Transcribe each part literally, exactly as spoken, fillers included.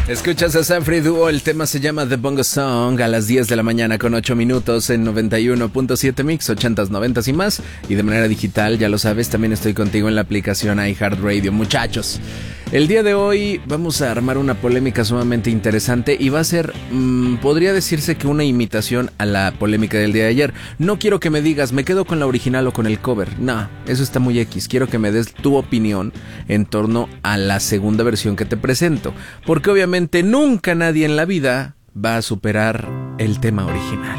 Escuchas a Sanford Duo, el tema se llama The Bongo Song, a las diez de la mañana con ocho minutos en noventa y uno punto siete Mix, ochentas, noventas y más. Y de manera digital, ya lo sabes, también estoy contigo en la aplicación iHeartRadio. Muchachos, el día de hoy vamos a armar una polémica sumamente interesante y va a ser, mmm, podría decirse que una imitación a la polémica del día de ayer. No quiero que me digas, me quedo con la original o con el cover. No, eso está muy X. Quiero que me des tu opinión en torno a la segunda versión que te presento, porque obviamente nunca nadie en la vida va a superar el tema original.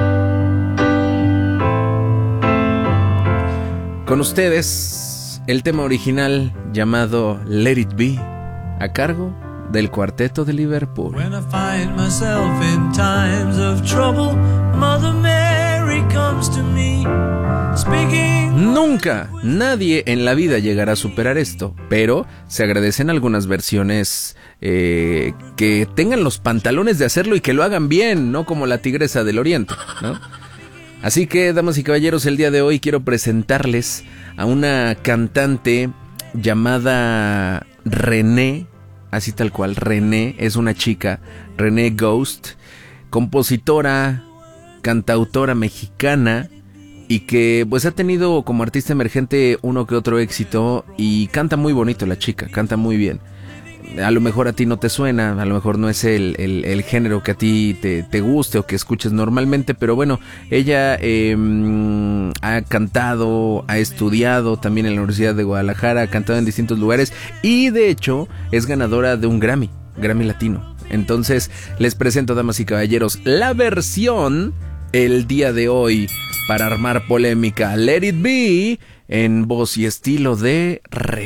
Con ustedes, el tema original llamado Let It Be, a cargo del Cuarteto de Liverpool. When I find myself in times of trouble, Mother Mary comes to me, speaking. Nunca nadie en la vida llegará a superar esto, pero se agradecen algunas versiones eh, que tengan los pantalones de hacerlo y que lo hagan bien, no como la Tigresa del Oriente, ¿no? Así que, damas y caballeros, el día de hoy quiero presentarles a una cantante llamada René, así tal cual, René, es una chica, René Ghost, compositora, cantautora mexicana, y que pues ha tenido como artista emergente uno que otro éxito y canta muy bonito la chica, canta muy bien. A lo mejor a ti no te suena, a lo mejor no es el, el, el género que a ti te, te guste o que escuches normalmente, pero bueno, ella eh, ha cantado, ha estudiado también en la Universidad de Guadalajara, ha cantado en distintos lugares y de hecho es ganadora de un Grammy, Grammy Latino. Entonces les presento, damas y caballeros, la versión el día de hoy para armar polémica, Let It Be, en voz y estilo de René.